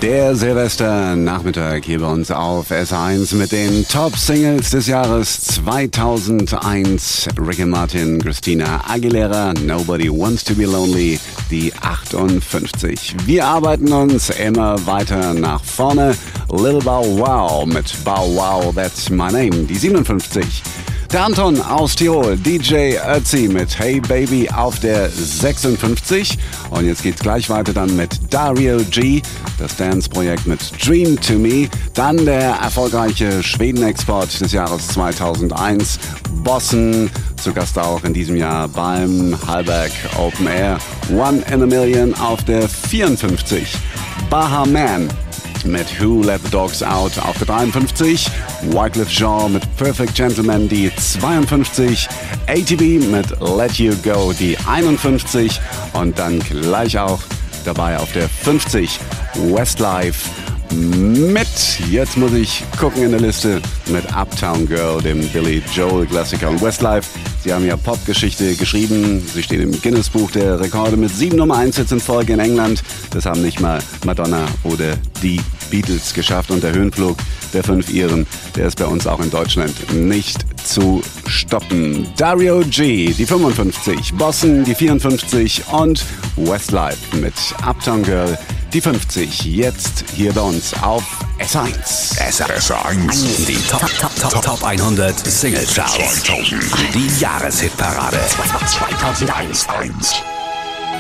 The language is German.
Der Silvester-Nachmittag hier bei uns auf S1 mit den Top-Singles des Jahres 2001. Ricky Martin, Christina Aguilera, Nobody Wants to Be Lonely, die 58. Wir arbeiten uns immer weiter nach vorne. Lil Bow Wow mit Bow Wow, That's My Name, die 57. Der Anton aus Tirol, DJ Ötzi mit Hey Baby auf der 56. Und jetzt geht's gleich weiter dann mit Dario G, das Dance-Projekt mit Dream to Me. Dann der erfolgreiche Schweden-Export des Jahres 2001, Bossen, zu Gast auch in diesem Jahr beim Hallberg Open Air. One in a Million auf der 54. Baha Man mit Who Let the Dogs Out auf der 53, Wyclef Jean mit Perfect Gentleman die 52, ATB mit Let You Go die 51 und dann gleich auch dabei auf der 50 Westlife mit, jetzt muss ich gucken in der Liste, mit Uptown Girl, dem Billy Joel Klassiker. Und Westlife, sie haben ja Popgeschichte geschrieben, sie stehen im Guinness-Buch der Rekorde mit 7 Nummer 1 Hits in Folge in England. Das haben nicht mal Madonna oder die Beatles geschafft. Und der Höhenflug der 5 Iren, der ist bei uns auch in Deutschland nicht zu stoppen. Dario G, die 55, Bossen, die 54 und Westlife mit Uptown Girl, die 50, jetzt hier bei uns auf S1. S1. Die Top 100 Single Charts. Die Jahreshitparade 2001.